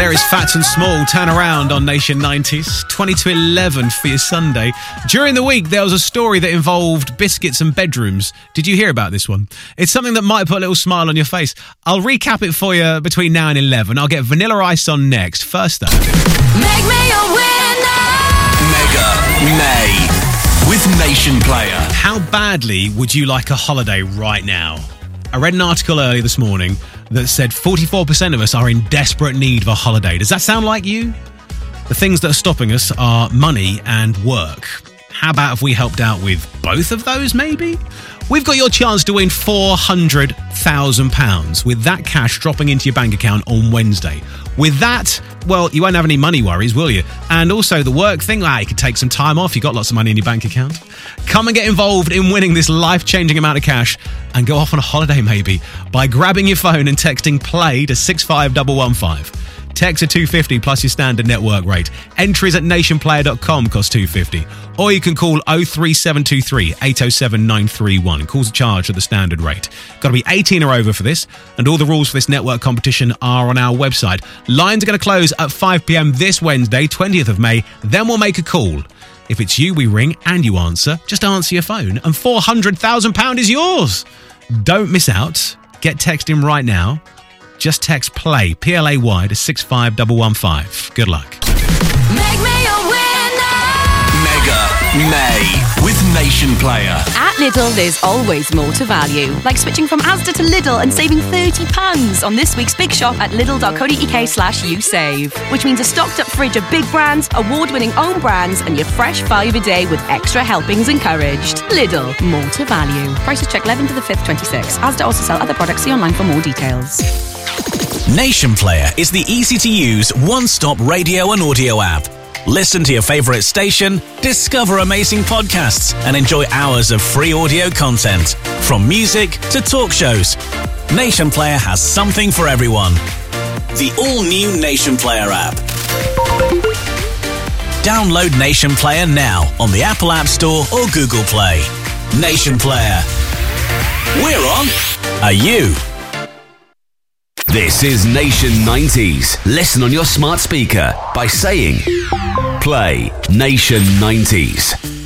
There is Fat and Small, Turn Around on Nation 90s, 20 to 11 for your Sunday. During the week, there was a story that involved biscuits and bedrooms. Did you hear about this one? It's something that might put a little smile on your face. I'll recap it for you between now and 11. I'll get Vanilla Ice on next. First though. Make me a winner! Mega May with Nation Player. How badly would you like a holiday right now? I read an article earlier this morning that said 44% of us are in desperate need of a holiday. Does that sound like you? The things that are stopping us are money and work. How about if we helped out with both of those, maybe? We've got your chance to win £400,000 with that cash dropping into your bank account on Wednesday. With that, well, you won't have any money worries, will you? And also the work thing, you could take some time off. You've got lots of money in your bank account. Come and get involved in winning this life-changing amount of cash and go off on a holiday maybe by grabbing your phone and texting PLAY to 65115. Text at $250 plus your standard network rate. Entries at nationplayer.com cost $250. Or you can call 03723 807 931. Calls are charged at the standard rate. Got to be 18 or over for this, and all the rules for this network competition are on our website. Lines are going to close at 5 p.m. this Wednesday, 20th of May. Then we'll make a call. If it's you we ring and you answer, just answer your phone and £400,000 is yours. Don't miss out. Get texting right now. Just text PLAY, P-L-A-Y, to 65115. Good luck. Make me a winner! Mega May with Nation Player. At Lidl, there's always more to value. Like switching from Asda to Lidl and saving £30 on this week's big shop at lidl.co.uk/yousave. Which means a stocked up fridge of big brands, award-winning own brands, and your fresh five a day with extra helpings encouraged. Lidl, more to value. Prices check 11 to the 5th, 26. Asda also sell other products. See online for more details. Nation Player is the easy-to-use one-stop radio and audio app. Listen to your favourite station, discover amazing podcasts, and enjoy hours of free audio content. From music to talk shows, Nation Player has something for everyone. The all-new Nation Player app. Download Nation Player now on the Apple App Store or Google Play. Nation Player. We're on. Are you? This is Nation 90s. Listen on your smart speaker by saying, Play Nation 90s.